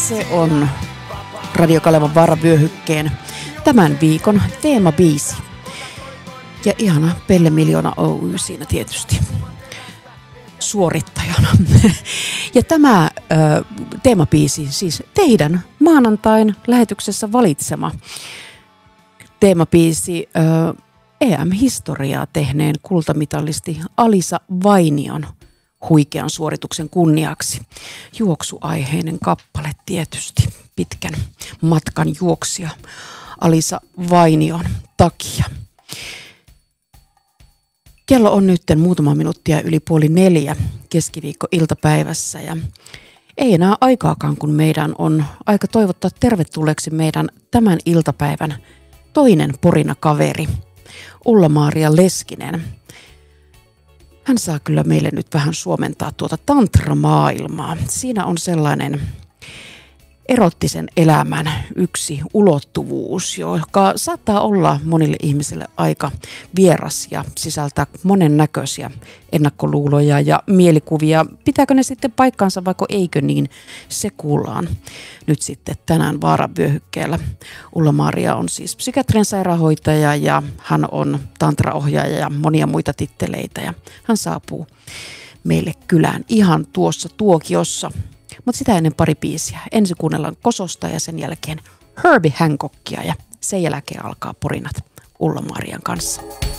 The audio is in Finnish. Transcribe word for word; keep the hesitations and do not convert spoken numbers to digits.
Se on Radio Kalevan Vaaravyöhykkeen tämän viikon teemabiisi. Ja ihana Pelle Miljoona Oy siinä tietysti suorittajana. Ja tämä ö, teemabiisi, siis teidän maanantain lähetyksessä valitsema teemabiisi ö, E M-historiaa tehneen kultamitalisti Alisa Vainion huikean suorituksen kunniaksi. Juoksuaiheinen kappale tietysti, pitkän matkan juoksija Alisa Vainion takia. Kello on nyt muutama minuuttia yli puoli neljä keskiviikko-iltapäivässä ja ei enää aikaakaan, kun meidän on aika toivottaa tervetulleeksi meidän tämän iltapäivän toinen porinakaveri, Ulla-Maria Leskinen. Hän saa kyllä meille nyt vähän suomentaa tuota tantramaailmaa. Siinä on sellainen erottisen elämän yksi ulottuvuus, joka saattaa olla monille ihmisille aika vieras ja sisältää monennäköisiä ennakkoluuloja ja mielikuvia. Pitääkö ne sitten paikkaansa, vaikka eikö, niin se kuullaan nyt sitten tänään Vaaravyöhykkeellä. Ulla-Maria on siis psykiatrian sairaanhoitaja ja hän on tantraohjaaja ja monia muita titteleitä ja hän saapuu meille kylään ihan tuossa tuokiossa. Mutta sitä ennen pari biisiä. Ensin kuunnellaan Kososta ja sen jälkeen Herbie Hancockia ja sen jälkeen alkaa porinat Ulla-Marian kanssa.